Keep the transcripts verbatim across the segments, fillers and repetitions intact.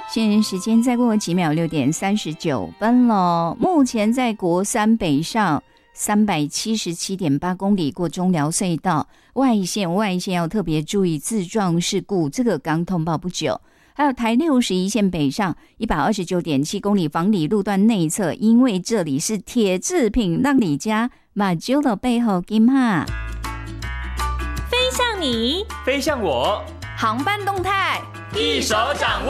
现在时间再过几秒，六点三十九分了。目前在国三北上三百七十七点八公里过中寮隧道外线，外线要特别注意自撞事故，这个刚通报不久。还有台六十一线北上一百二十九点七公里房里路段内侧，因为这里是铁制品，让你家马揪了背后金哈。 飞向你， 飞向我， 航班动态一手掌握。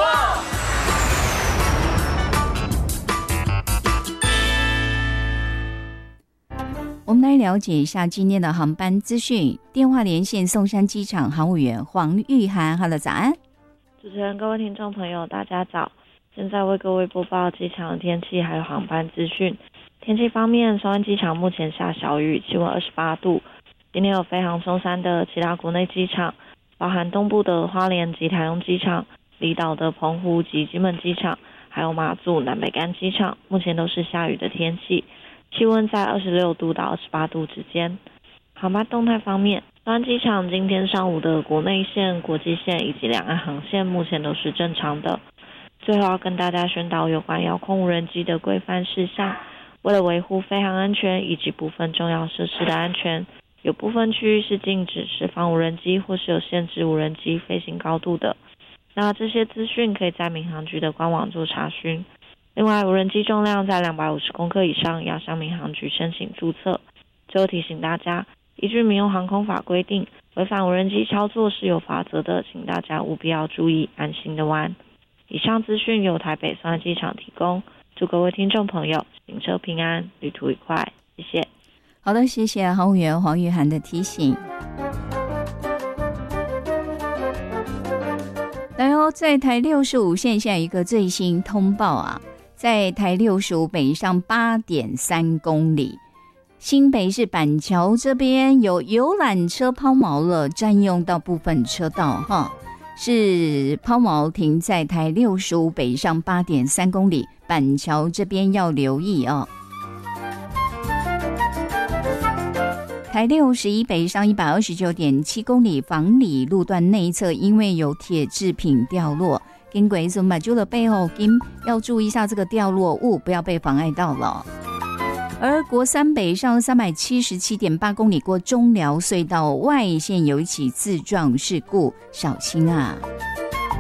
我们来了解一下今天的航班资讯。电话连线松山机场航务员黄玉涵。Hello， 早安。 主持人、各位听众朋友，大家早！现在为各位播报机场的天气还有航班资讯。天气方面，松山机场目前下小雨，气温二十八度。今天有飞航松山的其他国内机场，包含东部的花莲及台东机场、离岛的澎湖及金门机场，还有马祖南北干机场，目前都是下雨的天气。气温在二十六度到二十八度之间。航班动态方面，松山机场今天上午的国内线、国际线以及两岸航线目前都是正常的。最后要跟大家宣导有关遥控无人机的规范事项，为了维护飞航安全以及部分重要设施的安全，有部分区域是禁止释放无人机或是有限制无人机飞行高度的。那这些资讯可以在民航局的官网做查询。另外，无人机重量在两百五十公克以上，要向民航局申请注册。最后提醒大家，依据民用航空法规定，违反无人机操作是有罚则的，请大家务必要注意，安心的玩。以上资讯由台北松山机场提供，祝各位听众朋友行车平安，旅途愉快，谢谢。 好的，谢谢航务员黄玉涵的提醒。来哦，在台六十五线现在有一个最新通报啊，在台六十五北上八点三公里，新北市板桥这边有游览车抛锚了，占用到部分车道哈，是抛锚停在台六十五北上八点三公里，板桥这边要留意哦。台六十一北上一百二十九点七公里房里路段内侧，因为有铁制品掉落，经过什么就的背后金要注意一下这个掉落物，不要被妨碍到了。而国三北上三百七十七点八公里过中寮隧道外线有一起自撞事故，小心啊！